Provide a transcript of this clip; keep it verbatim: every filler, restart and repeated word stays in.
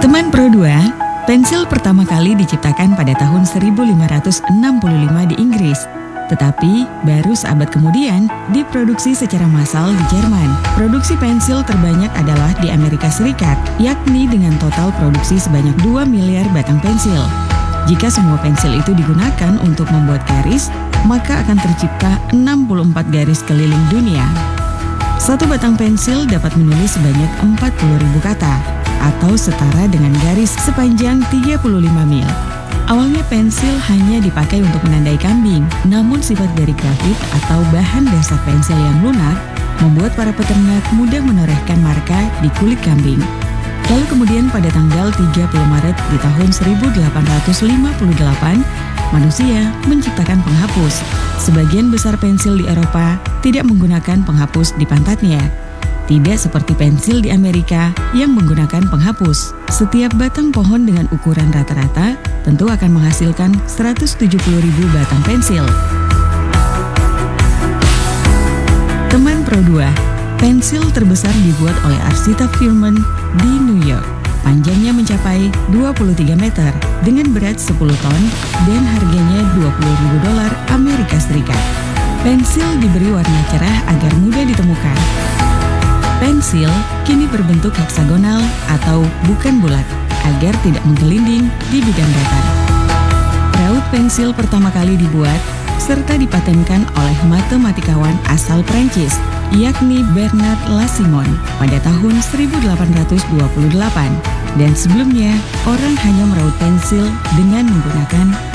Teman Pro dua, pensil pertama kali diciptakan pada tahun seribu lima ratus enam puluh lima di Inggris. Tetapi baru seabad kemudian diproduksi secara massal di Jerman. Produksi pensil terbanyak adalah di Amerika Serikat, yakni dengan total produksi sebanyak dua miliar batang pensil. Jika semua pensil itu digunakan untuk membuat garis, maka akan tercipta enam puluh empat garis keliling dunia. Satu batang pensil dapat menulis sebanyak empat puluh ribu kata, atau setara dengan garis sepanjang tiga puluh lima mil. Awalnya pensil hanya dipakai untuk menandai kambing, namun sifat dari grafit atau bahan dasar pensil yang lunak membuat para peternak mudah menorehkan marka di kulit kambing. Lalu kemudian pada tanggal tiga puluh Maret di tahun seribu delapan ratus lima puluh delapan, manusia menciptakan penghapus. Sebagian besar pensil di Eropa tidak menggunakan penghapus di pantatnya. Tidak seperti pensil di Amerika yang menggunakan penghapus. Setiap batang pohon dengan ukuran rata-rata tentu akan menghasilkan seratus tujuh puluh ribu batang pensil. Teman Pro dua, pensil terbesar dibuat oleh Arcita Firman di New York. Panjangnya mencapai dua puluh tiga meter dengan berat sepuluh ton dan harganya dua puluh ribu dolar Amerika Serikat. Pensil diberi warna cerah agar mudah ditemukan. Pensil kini berbentuk heksagonal atau bukan bulat agar tidak menggelinding di bidang datar. Raut pensil pertama kali dibuat serta dipatenkan oleh matematikawan asal Prancis, yakni Bernard Lassimon pada tahun seribu delapan ratus dua puluh delapan. Dan sebelumnya, orang hanya meraut pensil dengan menggunakan